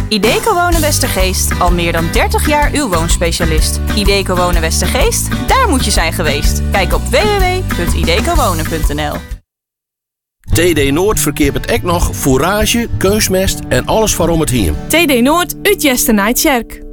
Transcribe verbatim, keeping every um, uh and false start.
Ideco Wonen Westergeest, al meer dan dertig jaar uw woonspecialist. Ideco Wonen Westergeest, daar moet je zijn geweest. Kijk op w w w punt ideco wonen punt n l. T D Noord verkeert met ek nog fourage, keusmest en alles waarom het hiem. T D Noord, uit Jesternijd Sjerk.